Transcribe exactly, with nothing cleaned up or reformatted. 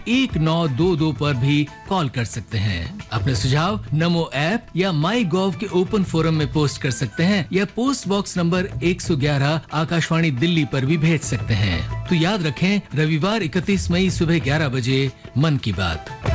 एक नौ दो दो पर भी कॉल कर सकते हैं। अपने सुझाव नमो ऐप या माई गॉव के ओपन फोरम में पोस्ट कर सकते हैं या पोस्ट बॉक्स नंबर एक सौ ग्यारह आकाशवाणी दिल्ली पर भी भेज सकते हैं। तो याद रखें, रविवार इकतीस मई सुबह ग्यारह बजे मन की बात।